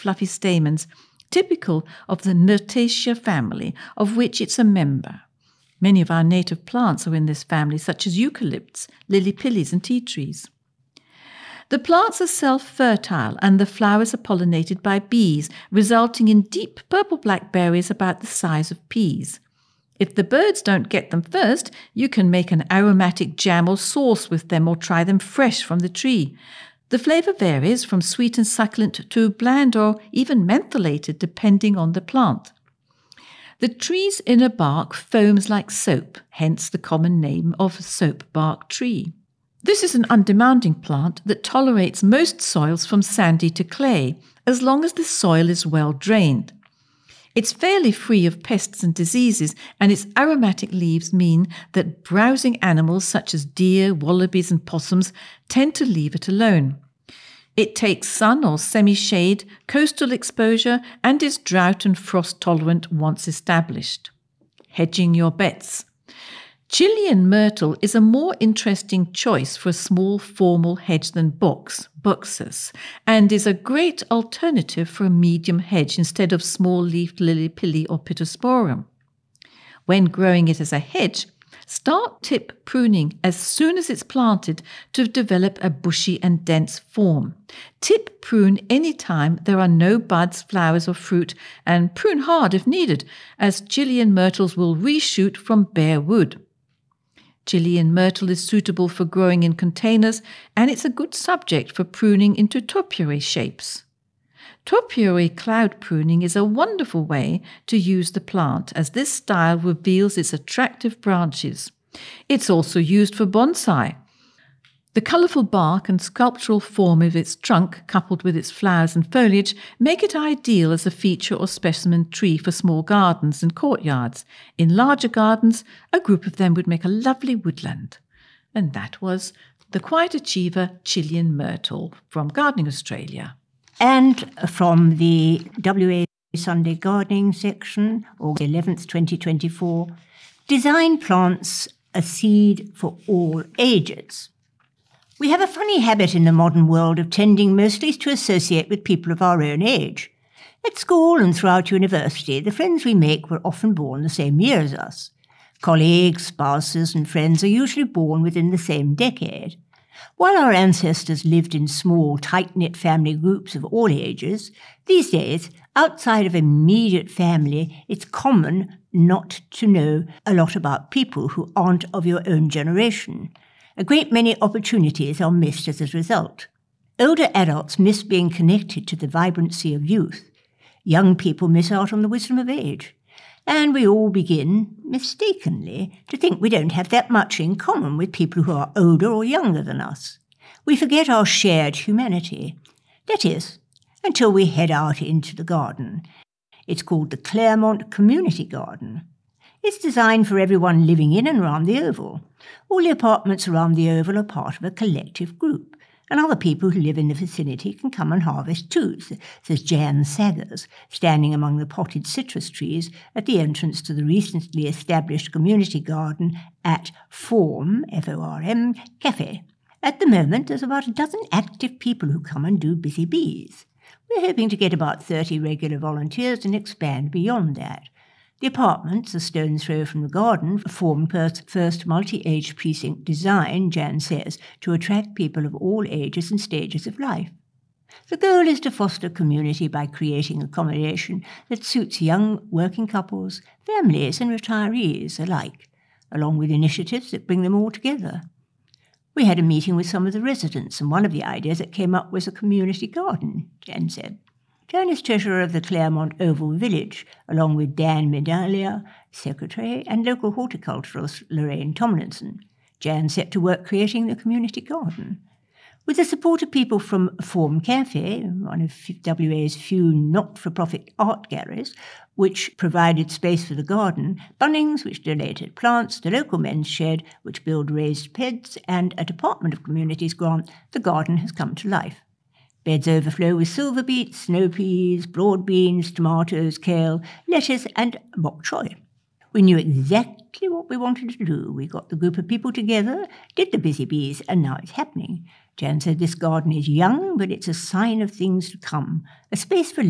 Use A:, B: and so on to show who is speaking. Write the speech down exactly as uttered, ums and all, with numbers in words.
A: fluffy stamens, typical of the Myrtaceae family, of which it's a member. Many of our native plants are in this family, such as eucalypts, lily-pillies, and tea trees. The plants are self-fertile and the flowers are pollinated by bees, resulting in deep purple-black berries about the size of peas. If the birds don't get them first, you can make an aromatic jam or sauce with them or try them fresh from the tree. The flavour varies from sweet and succulent to bland or even mentholated depending on the plant. The tree's inner bark foams like soap, hence the common name of soap bark tree. This is an undemanding plant that tolerates most soils from sandy to clay, as long as the soil is well drained. It's fairly free of pests and diseases, and its aromatic leaves mean that browsing animals such as deer, wallabies, and possums tend to leave it alone. It takes sun or semi-shade, coastal exposure, and is drought and frost tolerant once established. Hedging your bets. Chilean myrtle is a more interesting choice for a small formal hedge than box, buxus, and is a great alternative for a medium hedge instead of small-leafed lily-pilly or pittosporum. When growing it as a hedge, start tip pruning as soon as it's planted to develop a bushy and dense form. Tip prune any time there are no buds, flowers or fruit, and prune hard if needed, as Chilean myrtles will reshoot from bare wood. Chilean myrtle is suitable for growing in containers, and it's a good subject for pruning into topiary shapes. Topiary cloud pruning is a wonderful way to use the plant, as this style reveals its attractive branches. It's also used for bonsai. The colourful bark and sculptural form of its trunk, coupled with its flowers and foliage, make it ideal as a feature or specimen tree for small gardens and courtyards. In larger gardens, a group of them would make a lovely woodland. And that was the Quiet Achiever Chilean Myrtle from Gardening Australia.
B: And from the W A Sunday Gardening section, August eleventh, twenty twenty-four, Design Plants, a Seed for All Ages. We have a funny habit in the modern world of tending mostly to associate with people of our own age. At school and throughout university, the friends we make were often born the same year as us. Colleagues, spouses, and friends are usually born within the same decade. While our ancestors lived in small, tight-knit family groups of all ages, these days, outside of immediate family, it's common not to know a lot about people who aren't of your own generation. A great many opportunities are missed as a result. Older adults miss being connected to the vibrancy of youth. Young people miss out on the wisdom of age. And we all begin, mistakenly, to think we don't have that much in common with people who are older or younger than us. We forget our shared humanity. That is, until we head out into the garden. It's called the Claremont Community Garden. It's designed for everyone living in and around the Oval. All the apartments around the Oval are part of a collective group, and other people who live in the vicinity can come and harvest too, says Jan Saggers, standing among the potted citrus trees at the entrance to the recently established community garden at Form, F O R M, Cafe. At the moment, there's about a dozen active people who come and do busy bees. We're hoping to get about thirty regular volunteers and expand beyond that. The apartments, a stone's throw from the garden, form Perth's first multi-age precinct design, Jan says, to attract people of all ages and stages of life. The goal is to foster community by creating accommodation that suits young working couples, families and retirees alike, along with initiatives that bring them all together. We had a meeting with some of the residents, and one of the ideas that came up was a community garden, Jan said. Jan is treasurer of the Claremont Oval Village, along with Dan Medalia, secretary, and local horticulturalist Lorraine Tomlinson. Jan set to work creating the community garden. With the support of people from Form Cafe, one of W A's few not-for-profit art galleries, which provided space for the garden, Bunnings, which donated plants, the local men's shed, which built raised beds, and a Department of Communities grant, the garden has come to life. Beds overflow with silver beets, snow peas, broad beans, tomatoes, kale, lettuce, and bok choy. We knew exactly what we wanted to do. We got the group of people together, did the busy bees, and now it's happening. Jan said this garden is young, but it's a sign of things to come, a space for